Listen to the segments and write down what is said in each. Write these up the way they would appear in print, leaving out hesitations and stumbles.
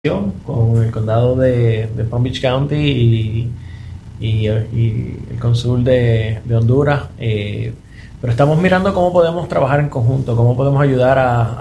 con el condado de Palm Beach County y el cónsul de Honduras, pero estamos mirando cómo podemos trabajar en conjunto, cómo podemos ayudar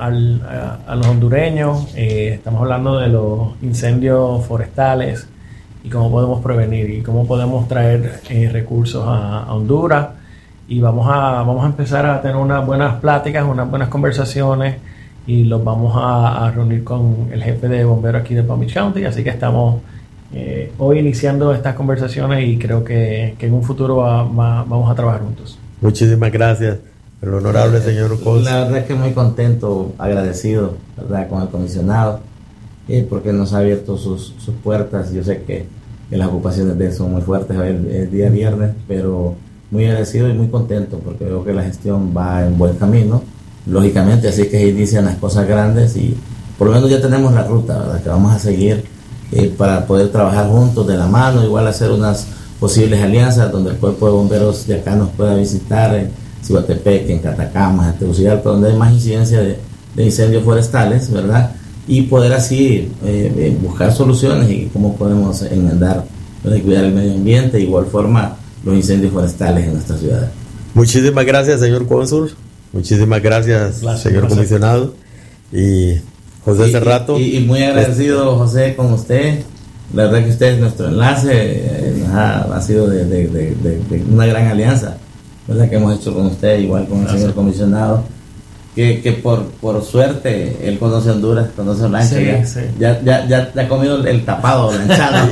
a los hondureños. Estamos hablando de los incendios forestales y cómo podemos prevenir y cómo podemos traer recursos a Honduras, y vamos a empezar a tener unas buenas pláticas, unas buenas conversaciones, y los vamos a reunir con el jefe de bomberos aquí de Palm Beach County. Así que estamos hoy iniciando estas conversaciones y creo que en un futuro vamos a trabajar juntos. Muchísimas gracias, el honorable señor Cos. La verdad es que muy contento, agradecido, ¿verdad?, con el comisionado, porque nos ha abierto sus puertas. Yo sé que las ocupaciones de él son muy fuertes el día viernes, pero muy agradecido y muy contento porque veo que la gestión va en buen camino, lógicamente. Así que ahí dicen las cosas grandes y por lo menos ya tenemos la ruta, ¿verdad?, que vamos a seguir para poder trabajar juntos de la mano, igual hacer unas posibles alianzas donde el cuerpo de bomberos de acá nos pueda visitar en Zihuatepec, en Catacamas, en Tegucigalpa, donde hay más incidencia de incendios forestales, ¿verdad?, y poder así buscar soluciones y cómo podemos enmendar, ¿verdad?, cuidar el medio ambiente, de igual forma los incendios forestales en nuestra ciudad. Muchísimas gracias, señor cónsul. Muchísimas gracias, señor comisionado. Y José Cerrato. Y muy agradecido, José, con usted. La verdad que usted es nuestro enlace, ha sido de una gran alianza, ¿verdad?, que hemos hecho con usted, igual con el señor comisionado, que por suerte él conoce Honduras, conoce Olancho, ya ha comido el tapado, la hinchada.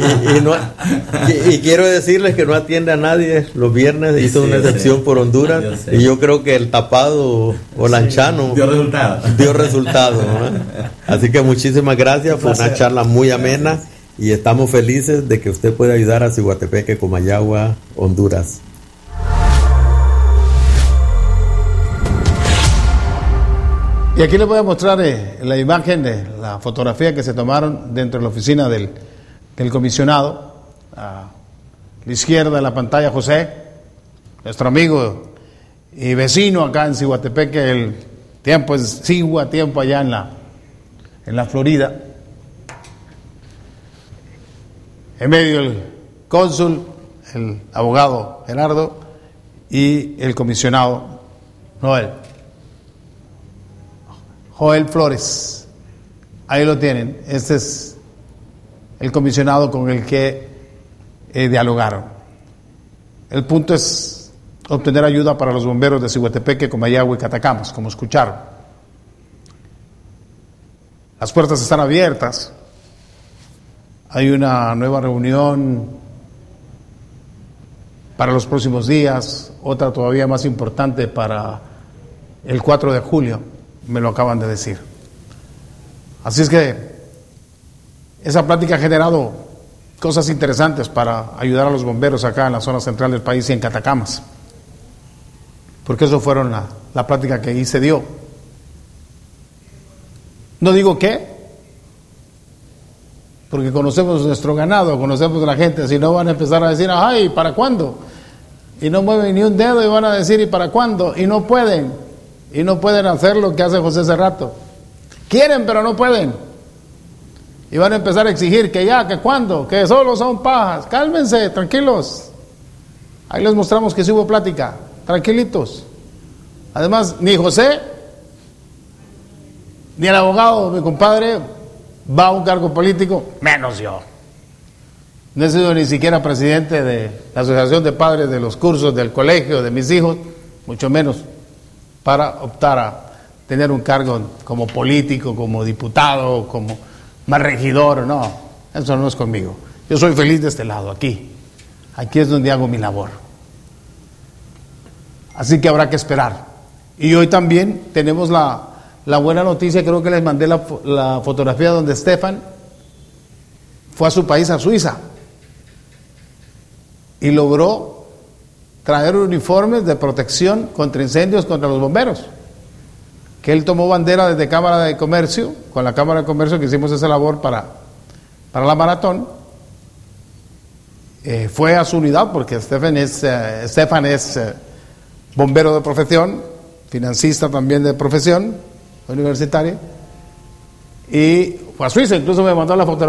y quiero decirles que no atiende a nadie los viernes, hizo una excepción por Honduras, y yo creo que el tapado olanchano dio resultado, ¿no? Así que muchísimas gracias, fue una charla muy amena y estamos felices de que usted pueda ayudar a Zihuatepeque, Comayagua, Honduras. Y aquí les voy a mostrar la imagen de la fotografía que se tomaron dentro de la oficina del comisionado. A la izquierda de la pantalla, José, nuestro amigo y vecino acá en Zihuatepeque. El tiempo es Zihua, tiempo allá en la Florida. En medio el cónsul, el abogado Gerardo y el comisionado Joel Flores. Ahí lo tienen. Este es el comisionado con el que dialogaron. El punto es obtener ayuda para los bomberos de Zihuatepeque, Comayagua y Catacamas, como escucharon. Las puertas están abiertas. Hay una nueva reunión para los próximos días, otra todavía más importante para el 4 de julio. Me lo acaban de decir. Así es que esa plática ha generado cosas interesantes para ayudar a los bomberos acá en la zona central del país y en Catacamas, porque eso fueron la plática que ahí se dio. No digo qué, porque conocemos nuestro ganado, conocemos a la gente. Si no, van a empezar a decir, ay, ¿para cuándo? Y no mueven ni un dedo y van a decir, ¿y para cuándo? Y no pueden. Y no pueden hacer lo que hace José Cerrato. Quieren, pero no pueden. Y van a empezar a exigir que ya, que cuándo, que solo son pajas. Cálmense, tranquilos. Ahí les mostramos que sí hubo plática. Tranquilitos. Además, ni José, ni el abogado, mi compadre, va a un cargo político, menos yo. No he sido ni siquiera presidente de la asociación de padres de los cursos del colegio de mis hijos, mucho menos para optar a tener un cargo como político, como diputado, como más regidor. No, eso no es conmigo. Yo soy feliz de este lado, aquí es donde hago mi labor. Así que habrá que esperar. Y hoy también tenemos la buena noticia. Creo que les mandé la fotografía donde Stefan fue a su país, a Suiza, y logró traer uniformes de protección contra incendios contra los bomberos, que él tomó bandera desde Cámara de Comercio, con la Cámara de Comercio que hicimos esa labor para la maratón. Fue a su unidad, porque Stefan es bombero de profesión, financista también de profesión universitaria, y fue a Suiza, incluso me mandó la fotografía